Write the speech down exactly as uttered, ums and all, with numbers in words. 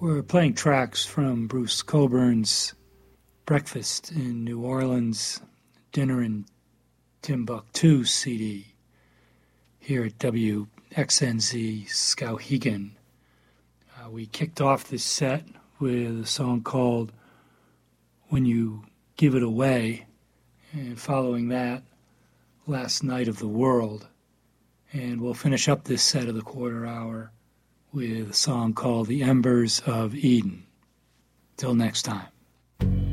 We're playing tracks from Bruce Cockburn's Breakfast in New Orleans, Dinner in Timbuktu C D here at W X N Z Skowhegan. Uh, we kicked off this set with a song called When You Give It Away, and following that, Last Night of the World. And we'll finish up this set of the quarter hour with a song called The Embers of Eden. Till next time.